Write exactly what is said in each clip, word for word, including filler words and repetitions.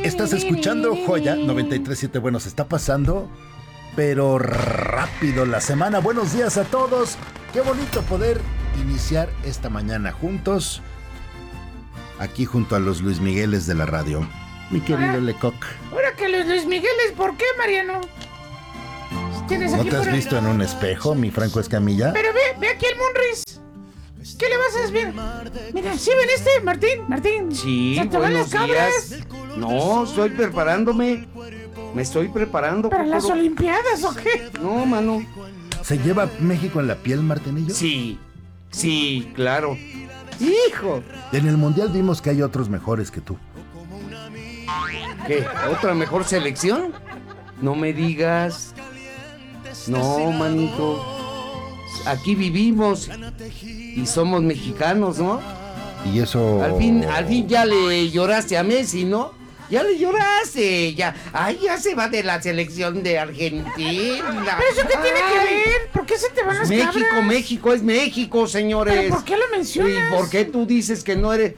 Estás escuchando Joya noventa y tres punto siete. Bueno, se está pasando, pero rápido la semana. Buenos días a todos. Qué bonito poder iniciar esta mañana juntos, aquí junto a los Luis Migueles de la radio. Mi querido Ahora, Lecoq. Ahora que los Luis Migueles, ¿por qué, Mariano? ¿No te has visto en un espejo, mi Franco Escamilla? Pero ve, ve aquí el Munris. ¿Qué le vas a ver? Mira, ¿sí ven este, Martín? Martín. Sí, ¿se te van buenos las cabras? días. No, estoy preparándome. Me estoy preparando. ¿Para Cocoro. las Olimpiadas o qué? No, mano. ¿Se lleva México en la piel, Martinillo? Sí, sí, claro. Hijo. En el Mundial vimos que hay otros mejores que tú. ¿Qué? ¿Otra mejor selección? No me digas. No, manito. Aquí vivimos y somos mexicanos, ¿no? Y eso... Al fin, al fin ya le lloraste a Messi, ¿no? Ya le lloraste, ya. Ay, ya se va de la selección de Argentina. ¿Pero eso qué tiene que ver? ¿Por qué se te van las México, cabras? México, es México, señores. ¿Pero por qué lo mencionas? ¿Y por qué tú dices que no eres?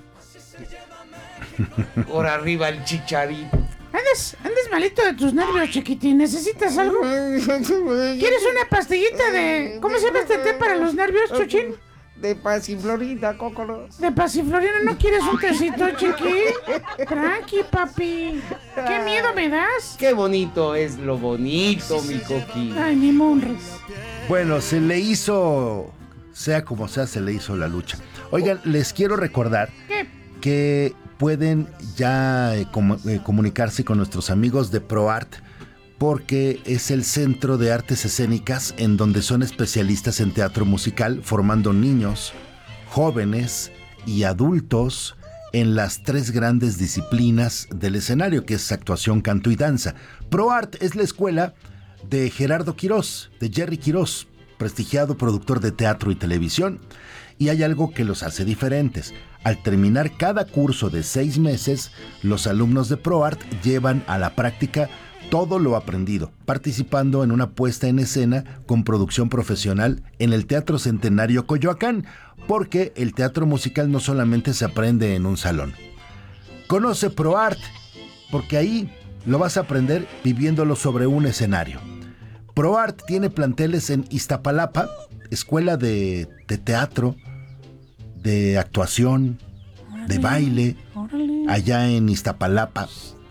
Por arriba el Chicharito. Andas, andas malito de tus nervios, chiquitín. ¿Necesitas algo? ¿Quieres una pastillita de... ¿Cómo se llama este té para los nervios, Chuchín? De pasiflorina, Cócoro. ¿De pasiflorina no quieres un tecito, chiqui? Tranqui, papi. ¿Qué miedo me das? Qué bonito es lo bonito, mi Coqui. Ay, mi Monres. Bueno, se le hizo... Sea como sea, se le hizo la lucha. Oigan, les quiero recordar ¿Qué? que pueden ya eh, com- eh, comunicarse con nuestros amigos de ProArt, porque es el centro de artes escénicas en donde son especialistas en teatro musical, formando niños, jóvenes y adultos en las tres grandes disciplinas del escenario, que es actuación, canto y danza. ProArt es la escuela de Gerardo Quirós, de Jerry Quirós, prestigiado productor de teatro y televisión, y hay algo que los hace diferentes. Al terminar cada curso de seis meses, los alumnos de ProArt llevan a la práctica todo lo aprendido, participando en una puesta en escena con producción profesional en el Teatro Centenario Coyoacán, porque el teatro musical no solamente se aprende en un salón. Conoce ProArt, porque ahí lo vas a aprender viviéndolo sobre un escenario. ProArt tiene planteles en Iztapalapa, escuela de, de teatro, de actuación, de baile, allá en Iztapalapa.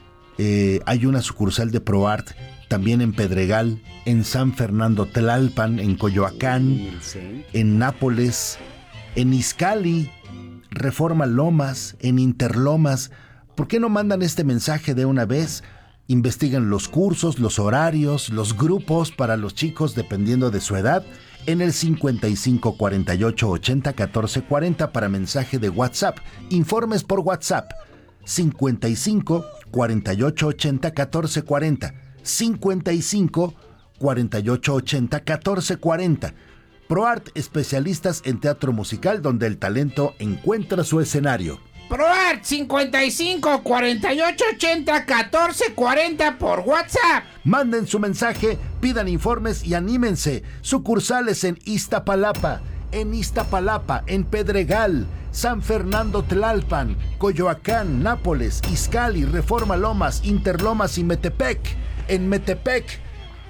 Eh, hay una sucursal de ProArt también en Pedregal, en San Fernando Tlalpan, en Coyoacán, en Nápoles, en Izcali, Reforma Lomas, en Interlomas. ¿Por qué no mandan este mensaje de una vez? Investigan los cursos, los horarios, los grupos para los chicos dependiendo de su edad en el cincuenta y cinco cuarenta y ocho ochenta catorce cuarenta para mensaje de WhatsApp. Informes por WhatsApp cincuenta y cinco cuarenta y ocho ochenta catorce cuarenta, cincuenta y cinco cuarenta y ocho ochenta catorce cuarenta. ProArt, especialistas en teatro musical donde el talento encuentra su escenario. ProArt cincuenta y cinco cuarenta y ocho ochenta catorce cuarenta por WhatsApp. Manden su mensaje, pidan informes y anímense. Sucursales en Iztapalapa, en Iztapalapa, en Pedregal, San Fernando Tlalpan, Coyoacán, Nápoles, Izcali, Reforma Lomas, Interlomas y Metepec. En Metepec,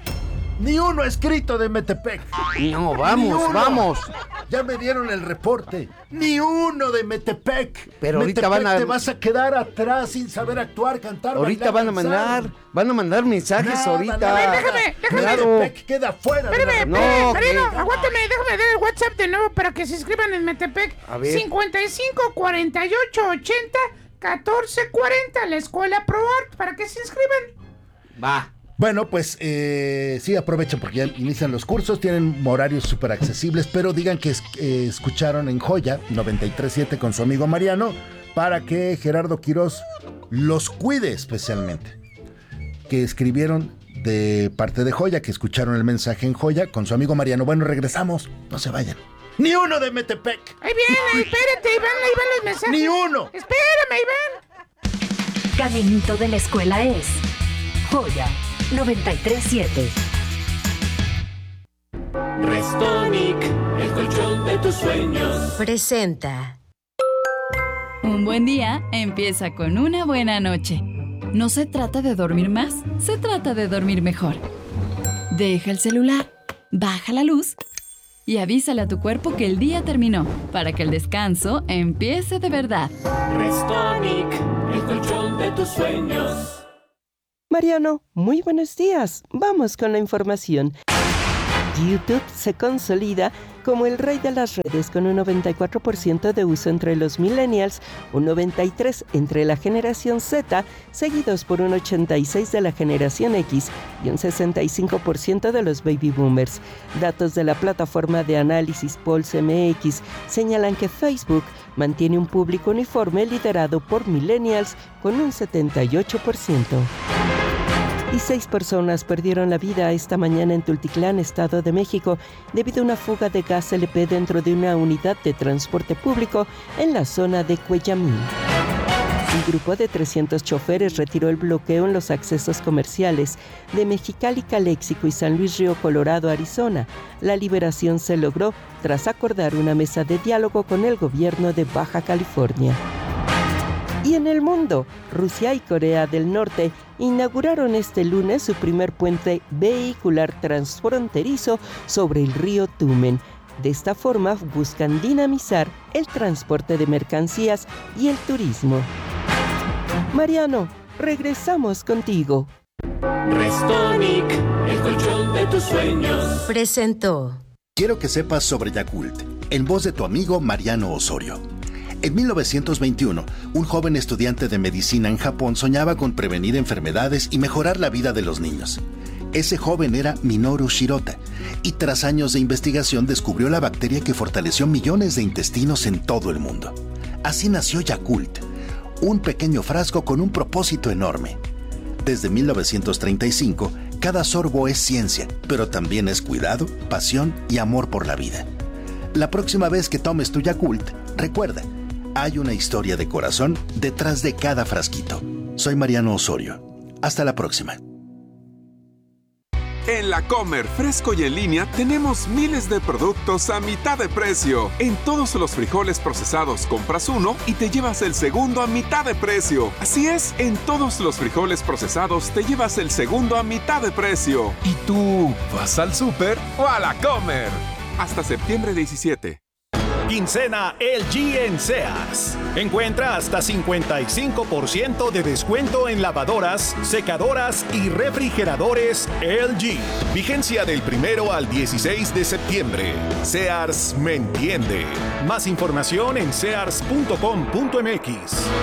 ni uno escrito de Metepec. No, vamos, vamos. Ya me dieron el reporte. Ni uno de Metepec. Pero ahorita Metepec, van a... te vas a quedar atrás sin saber actuar, cantar, Ahorita bailar, van a danzar. mandar, van a mandar mensajes Nada, ahorita. nada. Déjame, déjame. Claro. Metepec queda fuera. de la Espérame, No, espérame, que- Mariano, aguántame, déjame dar el WhatsApp de nuevo para que se inscriban en Metepec. A ver. cincuenta y cinco cuarenta y ocho ochenta catorce cuarenta, la escuela ProArt, para que se inscriban. Va. Bueno, pues eh, sí, aprovechen porque ya inician los cursos, tienen horarios súper accesibles, pero digan que es- eh, escucharon en Joya noventa y tres punto siete con su amigo Mariano para que Gerardo Quirós los cuide especialmente. Que escribieron de parte de Joya, que escucharon el mensaje en Joya con su amigo Mariano. Bueno, regresamos, no se vayan. ¡Ni uno de Metepec! Ahí viene, espérate, Iván, ahí van los mensajes. ¡Ni uno! Espérame, Iván. Caminito de la escuela es Joya noventa y tres punto siete. Restonic, el colchón de tus sueños. Presenta. Un buen día empieza con una buena noche. No se trata de dormir más, se trata de dormir mejor. Deja el celular, baja la luz y avísale a tu cuerpo que el día terminó, para que el descanso empiece de verdad. Restonic, el colchón de tus sueños. Mariano, muy buenos días. Vamos con la información. YouTube se consolida como el rey de las redes con un noventa y cuatro por ciento de uso entre los millennials, un noventa y tres por ciento entre la generación Z, seguidos por un ochenta y seis por ciento de la generación X y un sesenta y cinco por ciento de los baby boomers. Datos de la plataforma de análisis Pulse M X señalan que Facebook mantiene un público uniforme liderado por millennials con un setenta y ocho por ciento. Y seis personas perdieron la vida esta mañana en Tultitlán, Estado de México, debido a una fuga de gas L P dentro de una unidad de transporte público en la zona de Cuellamín. Un grupo de trescientos choferes retiró el bloqueo en los accesos comerciales de Mexicali, Caléxico y San Luis Río Colorado, Arizona. La liberación se logró tras acordar una mesa de diálogo con el gobierno de Baja California. Y en el mundo, Rusia y Corea del Norte inauguraron este lunes su primer puente vehicular transfronterizo sobre el río Tumen. De esta forma buscan dinamizar el transporte de mercancías y el turismo. Mariano, regresamos contigo. Restonic, el colchón de tus sueños. Presentó. Quiero que sepas sobre Yakult, en voz de tu amigo Mariano Osorio. En mil novecientos veintiuno, un joven estudiante de medicina en Japón soñaba con prevenir enfermedades y mejorar la vida de los niños. Ese joven era Minoru Shirota, y tras años de investigación descubrió la bacteria que fortaleció millones de intestinos en todo el mundo. Así nació Yakult, un pequeño frasco con un propósito enorme. Desde mil novecientos treinta y cinco, cada sorbo es ciencia, pero también es cuidado, pasión y amor por la vida. La próxima vez que tomes tu Yakult, recuerda, hay una historia de corazón detrás de cada frasquito. Soy Mariano Osorio. Hasta la próxima. En La Comer, fresco y en línea, tenemos miles de productos a mitad de precio. En todos los frijoles procesados compras uno y te llevas el segundo a mitad de precio. Así es, en todos los frijoles procesados te llevas el segundo a mitad de precio. ¿Y tú vas al súper o a La Comer? Hasta septiembre diecisiete. Quincena L G en Sears. Encuentra hasta cincuenta y cinco por ciento de descuento en lavadoras, secadoras y refrigeradores L G. Vigencia del primero al dieciséis de septiembre. Sears me entiende. Más información en sears punto com punto m x.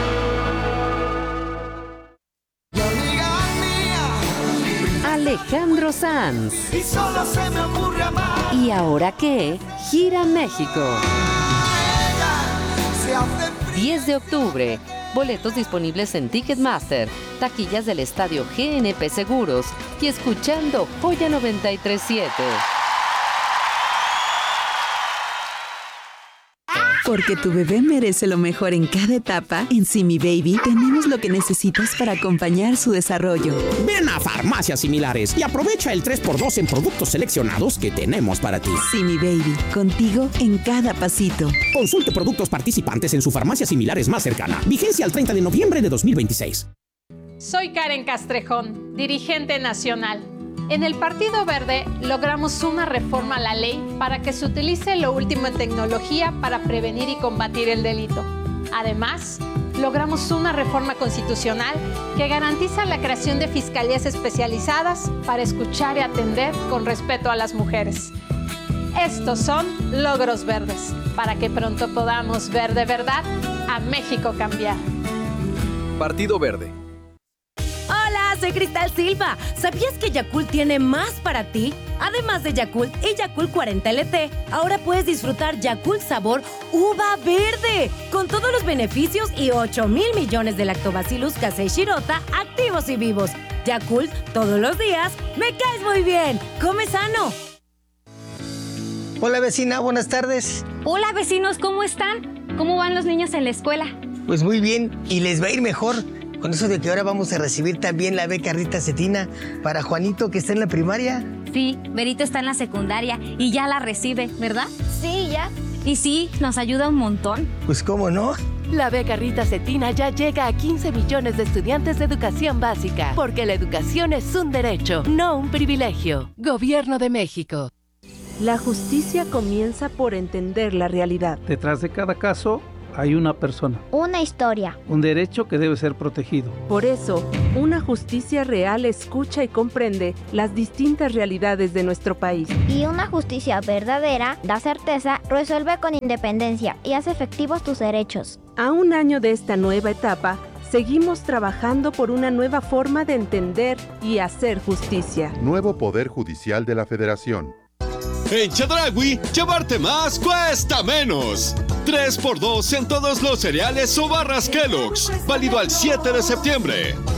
Alejandro Sanz. Y solo se me ocurre amar. ¿Y ahora qué? Gira México. diez de octubre. Boletos disponibles en Ticketmaster, taquillas del estadio G N P Seguros y escuchando Joya noventa y tres punto siete. Porque tu bebé merece lo mejor en cada etapa, en Simi Baby tenemos lo que necesitas para acompañar su desarrollo. Ven a Farmacias Similares y aprovecha el tres por dos en productos seleccionados que tenemos para ti. Simi Baby, contigo en cada pasito. Consulte productos participantes en su farmacia similares más cercana. Vigencia al treinta de noviembre de dos mil veintiséis. Soy Karen Castrejón, dirigente nacional. En el Partido Verde logramos una reforma a la ley para que se utilice lo último en tecnología para prevenir y combatir el delito. Además, logramos una reforma constitucional que garantiza la creación de fiscalías especializadas para escuchar y atender con respeto a las mujeres. Estos son logros verdes, para que pronto podamos ver de verdad a México cambiar. Partido Verde. Hola, soy Cristal Silva. ¿Sabías que Yakult tiene más para ti? Además de Yakult y Yakult cuarenta L T, ahora puedes disfrutar Yakult sabor uva verde, con todos los beneficios y ocho mil millones de Lactobacillus casei shirota activos y vivos. Yakult, todos los días, me caes muy bien. Come sano. Hola vecina, buenas tardes. Hola vecinos, ¿cómo están? ¿Cómo van los niños en la escuela? Pues muy bien, y les va a ir mejor. Con eso de que ahora vamos a recibir también la beca Rita Cetina para Juanito, que está en la primaria. Sí, Berito está en la secundaria y ya la recibe, ¿verdad? Sí, ya. Y sí, nos ayuda un montón. Pues cómo no. La beca Rita Cetina ya llega a quince millones de estudiantes de educación básica, porque la educación es un derecho, no un privilegio. Gobierno de México. La justicia comienza por entender la realidad. Detrás de cada caso hay una persona. Una historia. Un derecho que debe ser protegido. Por eso, una justicia real escucha y comprende las distintas realidades de nuestro país. Y una justicia verdadera da certeza, resuelve con independencia y hace efectivos tus derechos. A un año de esta nueva etapa, seguimos trabajando por una nueva forma de entender y hacer justicia. Nuevo Poder Judicial de la Federación. En Chedraui, llevarte más cuesta menos. tres por dos en todos los cereales o barras Kellogg's. Válido al siete de septiembre.